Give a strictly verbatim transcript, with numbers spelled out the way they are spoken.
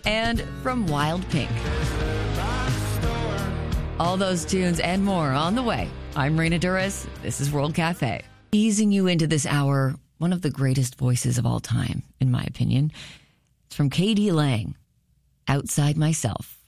and from Wild Pink. All those tunes and more on the way. I'm Raina Duras. This is World Cafe. Easing you into this hour, one of the greatest voices of all time, in my opinion. It's from K D Lang, Outside Myself.